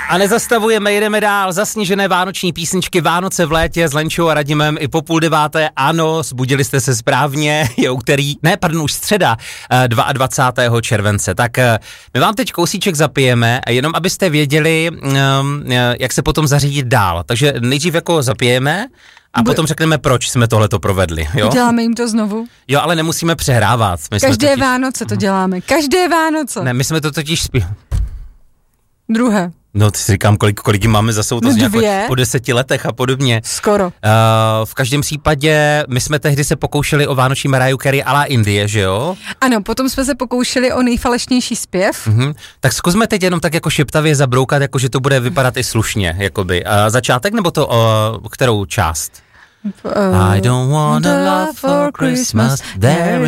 A nezastavujeme, jedeme dál. Zasněžené vánoční písničky Vánoce v létě s Lenčou a Radimem i po 8:30. Ano, zbudili jste se správně, je už středa 22. července. Tak my vám teď kousíček zapijeme, jenom abyste věděli, jak se potom zařídit dál. Takže nejdřív jako zapijeme a potom řekneme, proč jsme tohleto provedli. Jo? Děláme jim to znovu. Jo, ale nemusíme přehrávat. Každé Vánoce to děláme. Každé Vánoce. Ne, my jsme to totiž Druhé. No, ty si říkám, kolik jim máme za sebou, to nějak po 10 letech a podobně. Skoro. V každém případě, my jsme tehdy se pokoušeli o vánoční Mariah Carey a la Indie, že jo? Ano, potom jsme se pokoušeli o nejfalešnější zpěv. Tak zkusme teď jenom tak jako šeptavě zabroukat, jako že to bude vypadat i slušně, jakoby. Začátek nebo to, kterou část? I don't want a love for Christmas, there